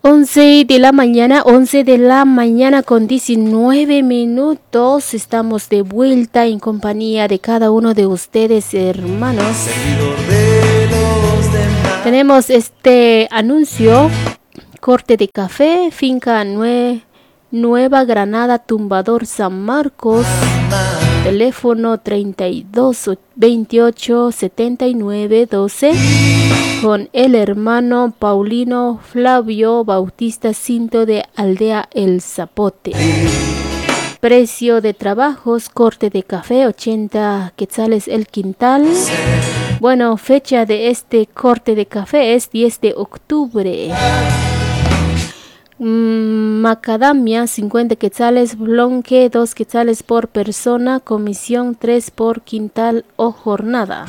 11 de la mañana, 11 de la mañana con 19 minutos. Estamos de vuelta en compañía de cada uno de ustedes, hermanos. Tenemos este anuncio: corte de café, finca Nueva Granada, Tumbador San Marcos. Teléfono 32 28 79 12 con el hermano Paulino Flavio Bautista Cinto de Aldea El Zapote. Precio de trabajos: corte de café 80 quetzales el quintal. Bueno, fecha de este corte de café es 10 de octubre. Macadamia 50 quetzales, blonque 2 quetzales por persona, comisión 3 por quintal o jornada.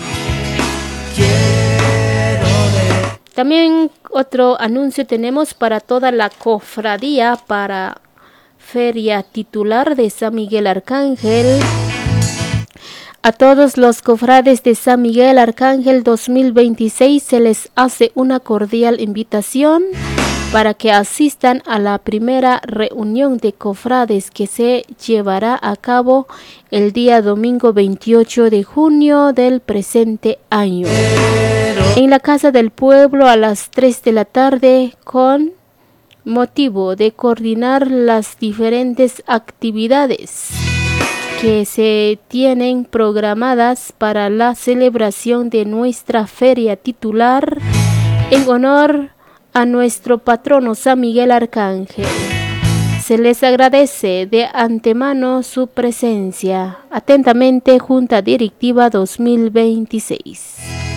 También otro anuncio tenemos para toda la cofradía para feria titular de San Miguel Arcángel. A todos los cofrades de San Miguel Arcángel 2026 se les hace una cordial invitación para que asistan a la primera reunión de cofrades que se llevará a cabo el día domingo 28 de junio del presente año en la Casa del Pueblo a las 3 de la tarde, con motivo de coordinar las diferentes actividades que se tienen programadas para la celebración de nuestra feria titular en honor a nuestro patrono San Miguel Arcángel. Se les agradece de antemano su presencia. Atentamente, Junta Directiva 2026.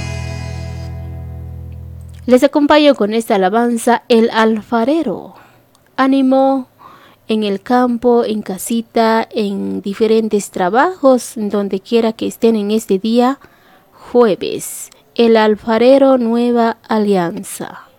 Les acompaño con esta alabanza: El Alfarero. Ánimo en el campo, en casita, en diferentes trabajos, donde quiera que estén en este día jueves. El Alfarero, Nueva Alianza.